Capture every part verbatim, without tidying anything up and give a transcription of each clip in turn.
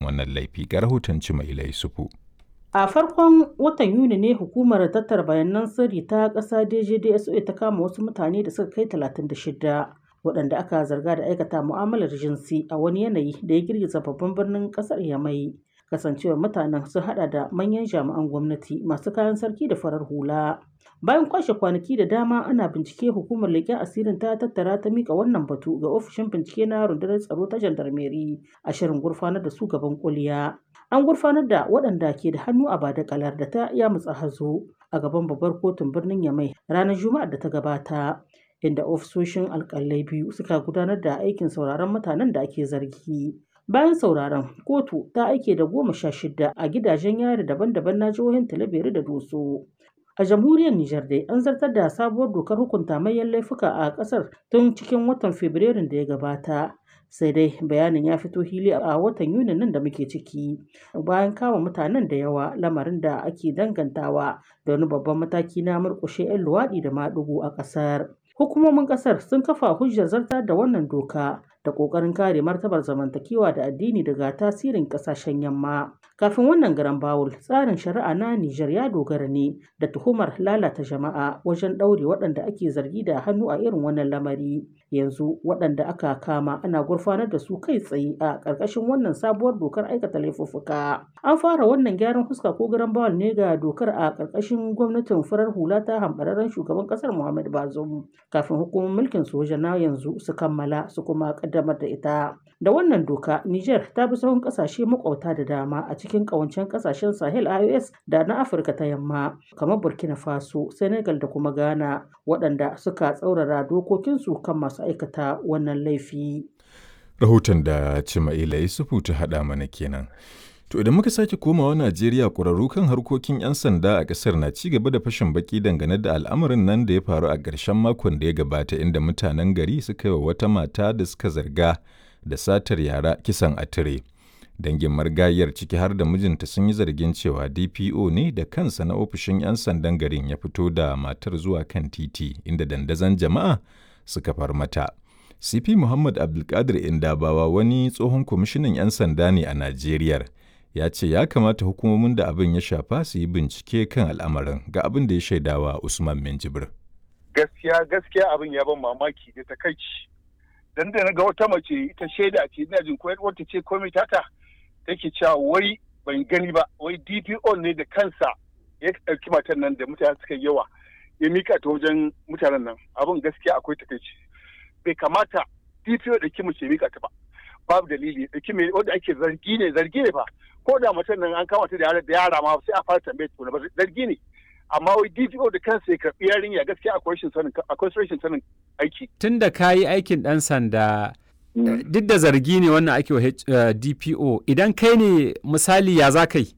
wannan laifi. Ga rahoton Cimaila Yusufu. A farkon watan Yuni ne hukumar tattara bayanan sirri ta ƙasa D J D S O ta kama wasu mutane da suka kai talatin da shida waɗanda aka zarga da aikata mu'amalar jinsi a wani yanayi da ya girgiza babban birnin ƙasar Yamai. Kasancewar mutanen sun haɗa da manyan jami'an gwamnati masu kayan sarki da farar hula. Bayan kwashe kwanaki da dama ana bincike, hukumar leƙen asirin ta tattara ta mika wannan batu ga ofishin bincike na rundunar tsaro ta jandarmeri a shirin gurfanar da su gaban kuliya. An gurfanar da waɗanda ke da hannu a badakalar da ta yamutsa hazo a gaban babbar kotun birnin Yamai ranar Juma'ar da ta gabata, inda ofisoshin alƙalai biyu suka gudanar da aikin sauraron mutanen da ake zargi. Bayan sauraron, kotu ta aike da goma sha shida a gidajen yari daban-daban na jihohin Talabiri da Doso. A jamhuriyar Nijar dai an zartar da sabuwar dokar hukunta manyan laifuka a ƙasar tun cikin watan Fabrairun da ya gabata. Sai dai bayanin ya fito hili a watan Yuni nan da muke ciki bayan kama mutanen da yawa, lamarin da ake dangantawa da wani babban mataki na murƙushe 'yan luwaɗi da maɗigo a ƙasar. Hukumomin ƙasar sun kafa hujjar zartar da wannan doka da ƙoƙarin kare martabar zamantakewa da addini daga tasirin ƙasashen yamma. Kafin wannan garan bawul, tsarin shari'a na Nijar ya dogara ne da tuhumar lalata jama'a wajen ɗaure waɗanda ake zargi da hannu a irin wannan lamari. Yanzu waɗanda aka kama ana gurfanar da su kai tsaye a ƙarƙashin wannan sabuwar dokar aikata laifuffuka. An fara wannan gyaran fuska ko garan bawul ne ga dokar a ƙarƙashin gwamnatin farar hula ta hambararren shugaban ƙasar Muhammad Bazoum kafin hukumar mulkin soja na yanzu su kammala su kuma ƙaddamar da ita. Da wannan doka, Niger ta bi sahun ƙasashe makwabta da dama a cikin ƙawancen ƙasashen Sahel I O S da na Afirka ta Yamma kamar Burkina Faso, Senegal da kuma Ghana, waɗanda suka tsaurara dokokinsu kan masu aikata wannan laifi. Rahoton da Cimaila Yusufu ta haɗa mana kenan. To idan muka sake komawa Najeriya, ƙwararru kan harkokin 'yan sanda a ƙasar na ci gaba da fashin baki dangane da al'amarin nan da ya faru a ƙarshen makon da ya gabata, inda mutanen gari suka yi wa wata mata da suka zarga da satar yara kisan a tire. Dangin marigayiyar, ciki har da mijinta, sun yi zargin cewa D P O ne da kansa na ofishin 'yan sandan garin ya fito da matar zuwa kan titi, inda dandazon jama'a suka far mata. C P Muhammad Abdulkadir Indabawa, wani tsohon kwamishinan 'yan sanda ne a Najeriya, ya ce ya kamata hukumomin da abin ya shafa su yi bincike kan al'amarin. Ga abin da ya shaidawa Usman Minjibir. Gaskiya gaskiya abin ya ban mamaki da takaici. Dan da na ga wata mace ita shaida ce, ina jin ko wata ce komai tata take cewa wai ban gani ba, wai D P O ne da kansa ya ɗauki matan nan da mutane suka yawa ya mika ta wajen mutanen nan. Abin gaskiya akwai takaici. Bai kamata D P O da kimu ce mika ta ba. Babu dalili da kimi wanda ake zargi ne zargi ne fa. Ko da matan nan an kama ta da yara da yara ma sai a fara tambaye ta ba zargi ne. Amma wai D P O da kansa ya karɓi yarinya, gaskiya akwai rashin sanin akwai rashin sanin aiki. Tun da ka yi aikin ɗan sanda, duk da zargi ne wannan ake wa D P O, idan kai ne misali ya za ka yi?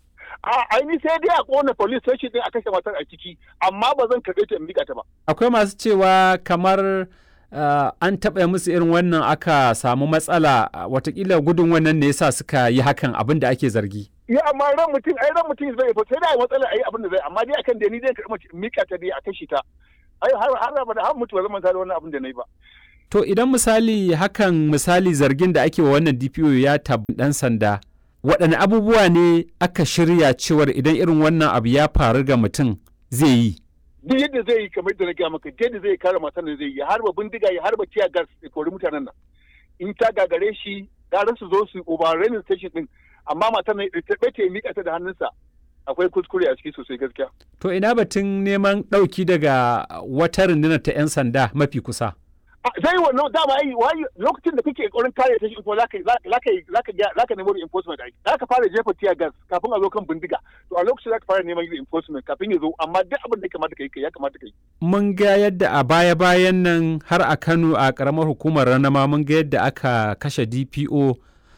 A aini sai dai a kona police station din a kashe matar a ciki, amma ba zan karɓe ta in miƙa ta ba. Akwai masu cewa kamar Uh, an taɓa musu irin wannan aka samu matsala, uh, watakila gudun wannan ne yasa suka yi hakan, abin da ake zargi. Ya amma ran mutum ai ran mutum zai fa sai da matsala ai abin da zai, amma dai akan da ni zai karɓi mika ta dai a kashi ta. Ai har har ba da har mutu ba zan manta da wannan abin da nayi ba. To idan misali hakan misali zargin da ake wa wannan D P O ya tabbata dan sanda, waɗanne abubuwa ne aka shirya cewar idan irin wannan abu ya faru ga mutum zai yi? Duk yadda zai yi kamar da na gaya maka, yadda zai kare matan da zai yi, harba bindiga ya harba tiya gas ya kori mutanen nan. In ta gagare shi, gara su zo su overrunning station din, amma matan nan ta bace ya mika ta da hannunsa. Akwai kuskure a ciki sosai gaskiya. To ina batun neman ɗauki daga wata rundunar ta 'yan sanda mafi kusa? Zai wannan dama ai wai lokacin da kake kokarin kare ta shi ko zaka zaka zaka zaka nemo reinforcement ai. Zaka fara jefa tear gas kafin a zo kan bindiga. To a lokacin zaka fara neman reinforcement kafin ya zo, amma duk abin da ya kamata kai ya kamata kai. Mun ga yadda a baya-bayan nan har a Kano a karamar hukumar Ranama mun ga yadda aka kashe D P O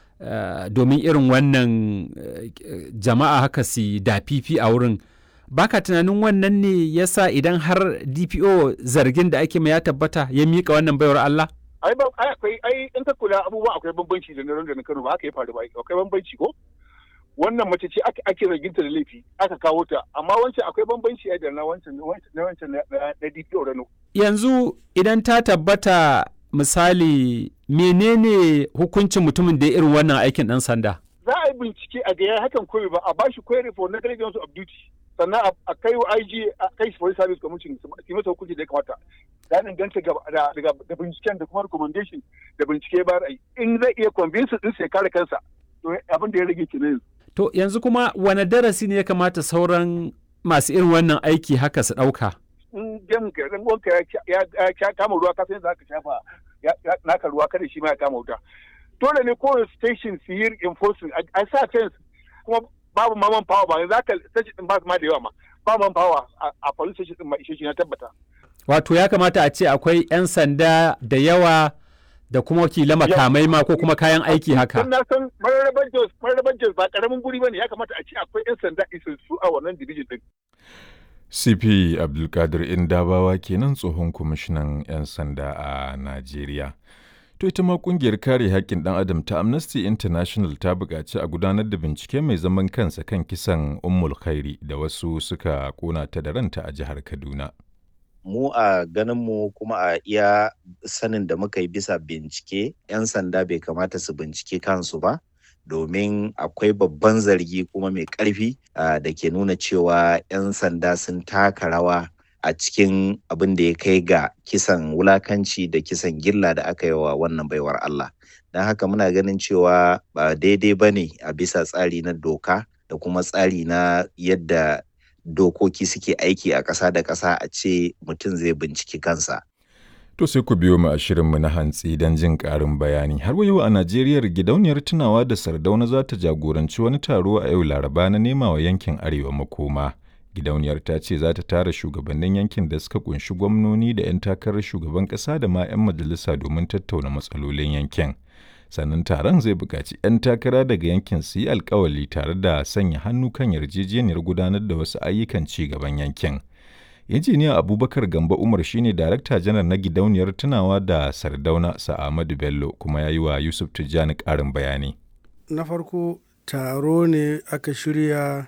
uh, domin irin wannan uh, jama'a haka su dafifi a wurin. Baka tunanin wannan ne yasa idan har D P O zargin da ake mai ya tabbata ya mika wannan baiwar Allah? Ai ba ai akwai ai in ka kula abubuwan akwai bambanci da na na Kano, ba haka ya faru ba, akwai bambanci ko? Wannan mace ce ake ake zargin ta da laifi aka kawo ta, amma wancan akwai bambanci da na wancan na wancan na D P O Rano. Yanzu idan ta tabbata misali menene hukuncin mutumin da ya irin wannan aikin dan sanda? za a yi bincike a gaya hakan koyi ba a ba shi query for negligence of duty sannan a kai wa I G a kai shi police service commission su masa hukunci da ya kamata ya danganta da binciken da kuma recommendation da bincike ba ra'ayi in zai iya convince din sai kare kansa to abin da ya rage kenan. To yanzu kuma wani darasi ne ya kamata sauran masu irin wannan aiki haka su ɗauka? In jan garin wanka ya kama ruwa ka san za ka shafa naka ruwa kada shi ma ya kama wuta. Dole ne kowane station su yi enforcing a sa fence kuma babu maman power ba za ka station din ba su ma da yawa ma ba man power a police station din ma ishe shi na tabbata. Wato ya kamata a ce akwai 'yan sanda da yawa da kuma wakilan makamai ma ko kuma kayan aiki haka. Na san mararraban Jos mararraban Jos ba karamin guri bane ya kamata a ce akwai 'yan sanda isassu a wannan division din. C P Abdulkadir Indabawa kenan tsohon kwamishinan 'yan sanda a Najeriya. To ita ma kungiyar kare haƙƙin ɗan adam ta Amnesty International ta buƙaci a gudanar da bincike mai zaman kansa kan kisan Ummul Khairi da wasu suka ƙona ta da ranta a jihar Kaduna. Mu a ganinmu kuma a iya sanin da muka yi bisa bincike, 'yan sanda bai kamata su bincike kansu ba, domin akwai babban zargi kuma mai ƙarfi da ke nuna cewa 'yan sanda sun taka rawa a cikin abin da ya kai ga kisan wulakanci da kisan gilla da aka yi wa wannan baiwar Allah. Don haka muna ganin cewa ba daidai ba ne a bisa tsari na doka da kuma tsari na yadda dokoki suke aiki a ƙasa da ƙasa a ce mutum zai binciki kansa. To sai ku biyo mu a shirinmu na hantsi don jin ƙarin bayani. Har yau a Najeriya gidauniyar tunawa da Sardauna za ta jagoranci wani taro a yau Laraba na nema wa yankin Arewa makoma. Gidauniyar ta ce za ta tara shugabannin yankin da suka kunshi gwamnoni da 'yan takarar shugaban ƙasa da ma 'yan majalisa domin tattauna matsalolin yankin. Sannan taron zai buƙaci 'yan takara daga yankin su yi alkawali tare da sanya hannu kan yarjejeniyar gudanar da wasu ayyukan ci gaban yankin. Injiniya Abubakar Gambo Umar shine Darakta Janar na Gidauniyar Tunawa da Sardauna Sa'amadu Bello kuma ya yi wa Yusuf Tijjani ƙarin bayani. Na farko taro ne aka shirya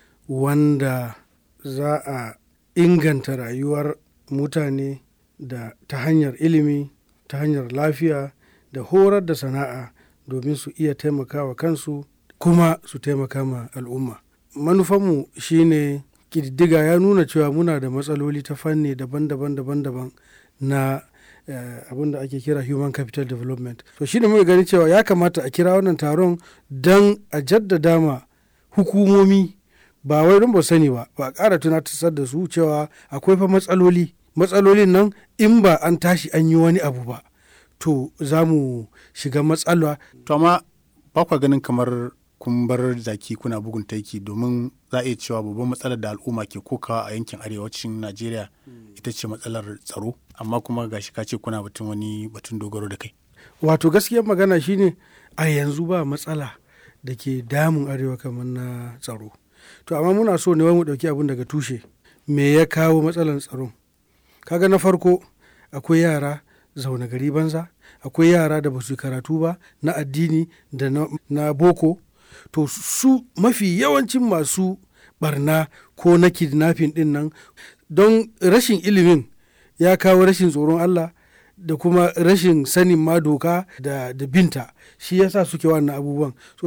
wanda za a inganta rayuwar mutane da ta hanyar ilimi, ta hanyar lafiya da horar da sana'a domin su iya taimakawa kansu kuma su taimaka ma al'umma. Manufanmu shine ƙididdiga ya nuna cewa muna da matsaloli ta fanni daban-daban daban-daban na eh, abin da ake kira human capital development. To shi ne muka gani cewa ya kamata a kira wannan taron don a jaddada ma hukumomi ba wai don ba sani ba ba a ƙara tunatar da su cewa akwai fa matsaloli matsalolin nan in ba an tashi an yi wani abu ba to za mu shiga matsala. To amma ba kwa ganin kamar kun bar zaki kuna bugun taiki domin za a iya cewa babban matsalar da al'umma ke kokawa a yankin arewacin Najeriya ita ce matsalar tsaro, amma kuma gashi ka ce kuna batun wani batun dogaro da kai. Wato gaskiyar magana shine a yanzu ba matsala da ke damun arewa kamar na tsaro. To amma muna so ne wai mu ɗauki abin daga tushe. Me ya kawo matsalar tsaron? Kaga na farko akwai yara zaune gari banza, akwai yara da ba su karatu ba na addini da na, na boko. To su mafi yawancin masu barna ko na kidnapping din nan don rashin ilimin ya kawo rashin tsoron Allah da kuma rashin sanin ma doka da, da binta shi yasa suke wannan abubuwan. So,